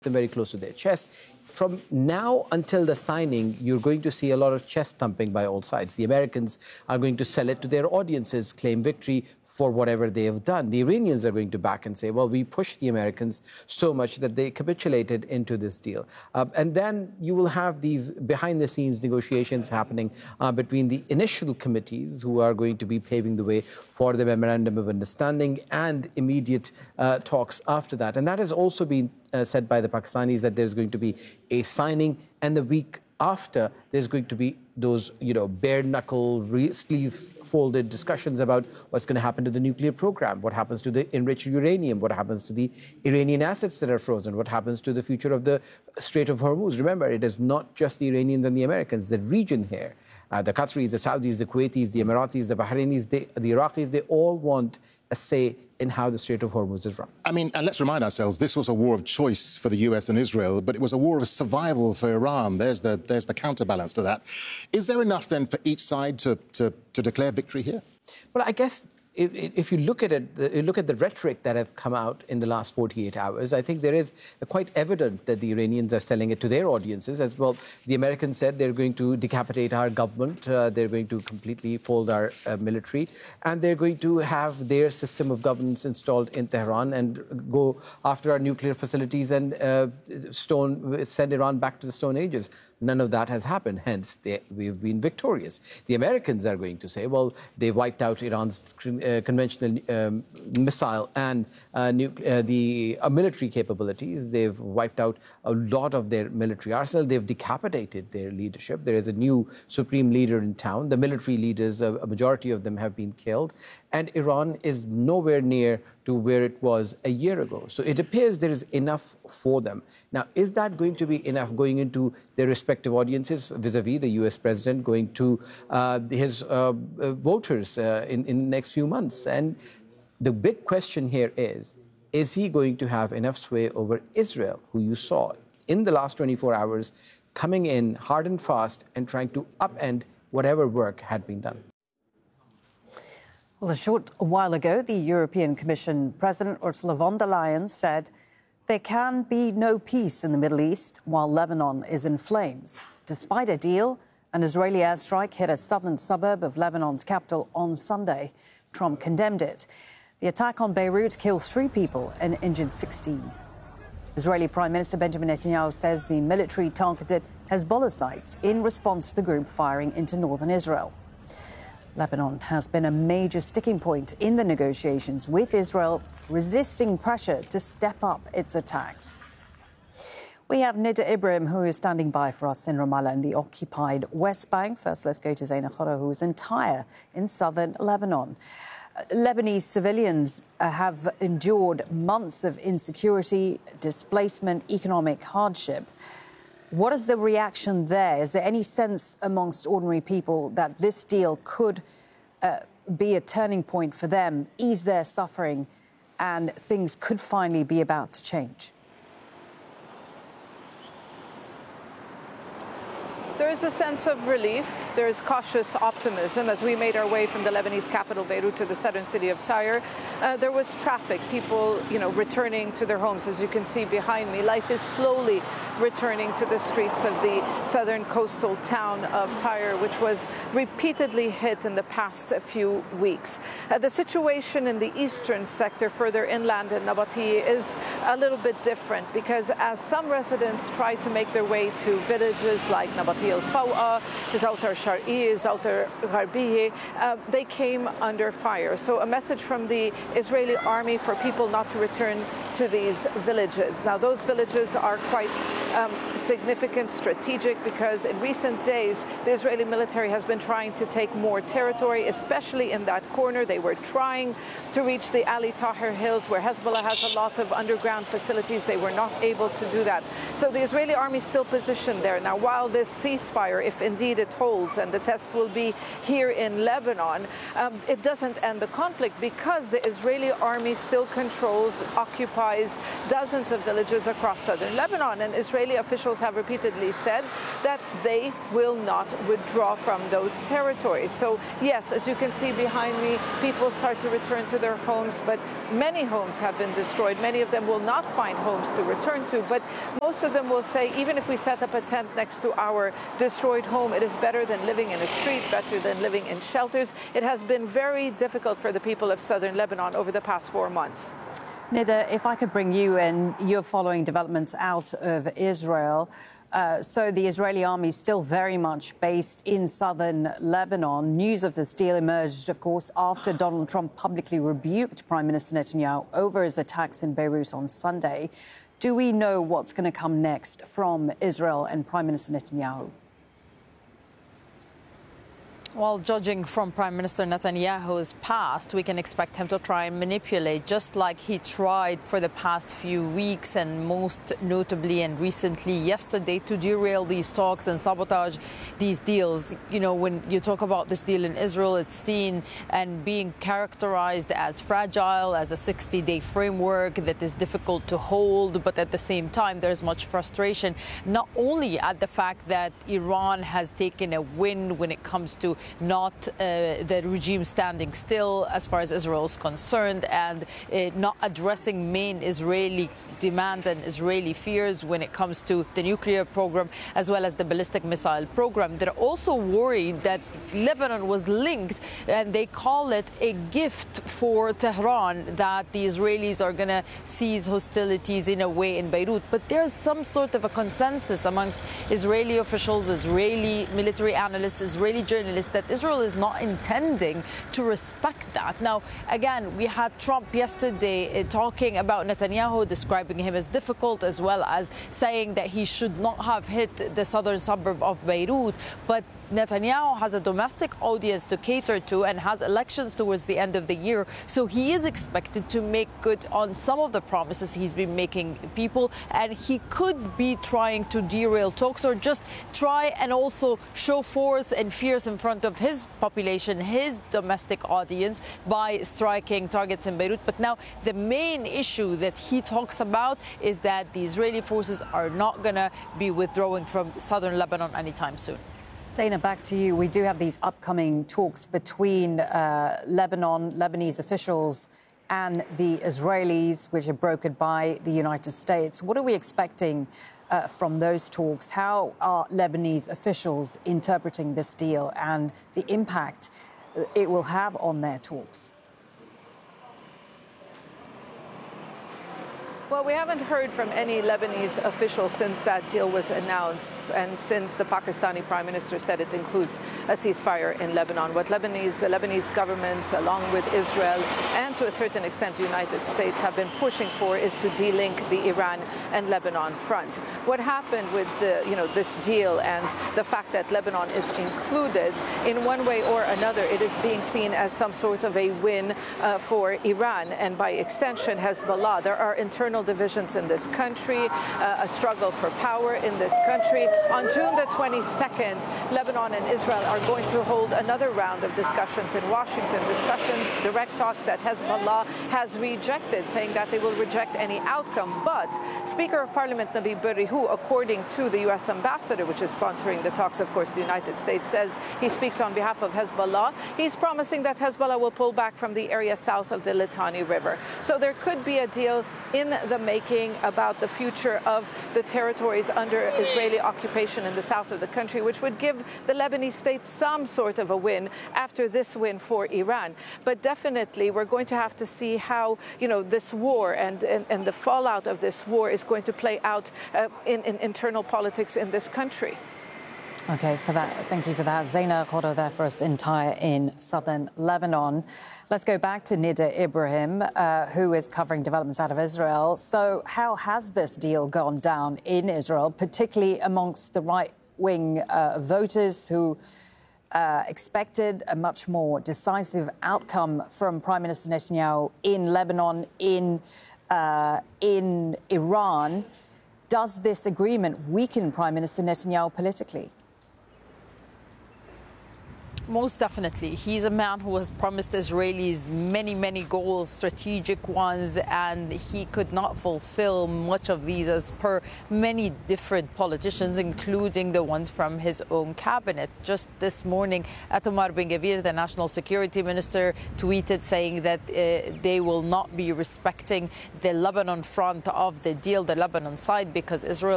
them very close to their chest. From now until the signing, you're going to see a lot of chest thumping by all sides. The Americans are going to sell it to their audiences, claim victory for whatever they have done. The Iranians are going to back and say, well, we pushed the Americans so much that they capitulated into this deal. And then you will have these behind-the-scenes negotiations happening between the initial committees who are going to be paving the way for the Memorandum of Understanding and immediate talks after that. And that has also been said by the Pakistanis that there's going to be a signing, and the week after there's going to be those, bare-knuckle, sleeve-folded discussions about what's going to happen to the nuclear program, what happens to the enriched uranium, what happens to the Iranian assets that are frozen, what happens to the future of the Strait of Hormuz. Remember, it is not just the Iranians and the Americans, the region here. The Qataris, the Saudis, the Kuwaitis, the Emiratis, the Bahrainis, the Iraqis, they all want a say in how the Strait of Hormuz is run. I mean, and let's remind ourselves, this was a war of choice for the US and Israel, but it was a war of survival for Iran. There's the counterbalance to that. Is there enough then for each side to declare victory here? Well, I guess if you look at it, look at the rhetoric that have come out in the last 48 hours, I think there is quite evident that the Iranians are selling it to their audiences as well. The Americans said they're going to decapitate our government, they're going to completely fold our military, and they're going to have their system of governance installed in Tehran and go after our nuclear facilities and send Iran back to the Stone Ages. None of that has happened, hence we've been victorious. The Americans are going to say, well, they've wiped out Iran's conventional missile and the military capabilities. They've wiped out a lot of their military arsenal. They've decapitated their leadership. There is a new supreme leader in town. The military leaders, a majority of them have been killed. And Iran is nowhere near to where it was a year ago. So it appears there is enough for them. Now, is that going to be enough going into their respective audiences, vis-a-vis the US president going to his voters in the next few months? And the big question here is he going to have enough sway over Israel, who you saw in the last 24 hours coming in hard and fast and trying to upend whatever work had been done? Well, a short while ago, the European Commission President Ursula von der Leyen said there can be no peace in the Middle East while Lebanon is in flames. Despite a deal, an Israeli airstrike hit a southern suburb of Lebanon's capital on Sunday. Trump condemned it. The attack on Beirut killed 3 people and injured 16. Israeli Prime Minister Benjamin Netanyahu says the military targeted Hezbollah sites in response to the group firing into northern Israel. Lebanon has been a major sticking point in the negotiations, with Israel resisting pressure to step up its attacks. We have Nida Ibrahim, who is standing by for us in Ramallah in the occupied West Bank. First, let's go to Zaina Khora, who is in Tyre in southern Lebanon. Lebanese civilians have endured months of insecurity, displacement, economic hardship. What is the reaction there? Is there any sense amongst ordinary people that this deal could be a turning point for them, ease their suffering, and things could finally be about to change? There is a sense of relief. There is cautious optimism as we made our way from the Lebanese capital, Beirut, to the southern city of Tyre. There was traffic, people, returning to their homes. As you can see behind me, life is slowly returning to the streets of the southern coastal town of Tyre, which was repeatedly hit in the past few weeks. The situation in the eastern sector, further inland in Nabatieh, is a little bit different because as some residents try to make their way to villages like Nabatieh al-Fawa, Zawtar Shar'i, Zawtar Gharbiyeh, they came under fire. So a message from the Israeli army for people not to return to these villages. Now, those villages are quite significant, strategic, because in recent days, the Israeli military has been trying to take more territory, especially in that corner. They were trying to reach the Ali Tahrir Hills, where Hezbollah has a lot of underground facilities. They were not able to do that. So the Israeli army is still positioned there. Now, while this ceasefire, if indeed it holds, and the test will be here in Lebanon, it doesn't end the conflict because the Israeli army still controls, occupies dozens of villages across southern Lebanon. And Israeli Israeli officials have repeatedly said that they will not withdraw from those territories. So yes, as you can see behind me, people start to return to their homes, but many homes have been destroyed. Many of them will not find homes to return to, but most of them will say, even if we set up a tent next to our destroyed home, it is better than living in a street, better than living in shelters. It has been very difficult for the people of southern Lebanon over the past 4 months. Nida, if I could bring you in, you're following developments out of Israel. So the Israeli army is still very much based in southern Lebanon. News of this deal emerged, of course, after Donald Trump publicly rebuked Prime Minister Netanyahu over his attacks in Beirut on Sunday. Do we know what's going to come next from Israel and Prime Minister Netanyahu? Well, judging from Prime Minister Netanyahu's past, we can expect him to try and manipulate, just like he tried for the past few weeks and most notably and recently yesterday, to derail these talks and sabotage these deals. You know, when you talk about this deal in Israel, it's seen and being characterized as fragile, as a 60-day framework that is difficult to hold. But at the same time, there's much frustration, not only at the fact that Iran has taken a win when it comes to not the regime standing still as far as Israel is concerned, and not addressing main Israeli demands and Israeli fears when it comes to the nuclear program as well as the ballistic missile program. They're also worried that Lebanon was linked, and they call it a gift for Tehran, that the Israelis are going to cease hostilities in a way in Beirut. But there's some sort of a consensus amongst Israeli officials, Israeli military analysts, Israeli journalists, that Israel is not intending to respect that. Now, again, we had Trump yesterday talking about Netanyahu, describing him as difficult, as well as saying that he should not have hit the southern suburb of Beirut. But Netanyahu has a domestic audience to cater to and has elections towards the end of the year. So he is expected to make good on some of the promises he's been making people. And he could be trying to derail talks, or just try and also show force and fierce in front of his population, his domestic audience, by striking targets in Beirut. But now the main issue that he talks about is that the Israeli forces are not going to be withdrawing from southern Lebanon anytime soon. Zaina, back to you. We do have these upcoming talks between Lebanese officials and the Israelis, which are brokered by the United States. What are we expecting from those talks? How are Lebanese officials interpreting this deal and the impact it will have on their talks? Well, we haven't heard from any Lebanese officials since that deal was announced and since the Pakistani Prime Minister said it includes a ceasefire in Lebanon. What the Lebanese government, along with Israel and to a certain extent the United States, have been pushing for is to de-link the Iran and Lebanon front. What happened with this deal and the fact that Lebanon is included, in one way or another, it is being seen as some sort of a win for Iran and by extension Hezbollah. There are internal divisions in this country, a struggle for power in this country. On June the 22nd, Lebanon and Israel are going to hold another round of discussions in Washington, direct talks that Hezbollah has rejected, saying that they will reject any outcome. But Speaker of Parliament Nabi Berri, who, according to the U.S. ambassador, which is sponsoring the talks, of course, the United States, says he speaks on behalf of Hezbollah. He's promising that Hezbollah will pull back from the area south of the Litani River. So there could be a deal in the making about the future of the territories under Israeli occupation in the south of the country, which would give the Lebanese state some sort of a win after this win for Iran. But definitely we're going to have to see how, this war and the fallout of this war is going to play out in internal politics in this country. OK, thank you for that. Zaina Ghorra there for us in southern Lebanon. Let's go back to Nida Ibrahim, who is covering developments out of Israel. So how has this deal gone down in Israel, particularly amongst the right-wing voters who expected a much more decisive outcome from Prime Minister Netanyahu in Lebanon, in Iran? Does this agreement weaken Prime Minister Netanyahu politically? Most definitely. He's a man who has promised Israelis many, many goals, strategic ones, and he could not fulfill much of these as per many different politicians, including the ones from his own cabinet. Just this morning, Itamar Ben-Gvir, the national security minister, tweeted saying that they will not be respecting the Lebanon front of the deal, the Lebanon side, because Israel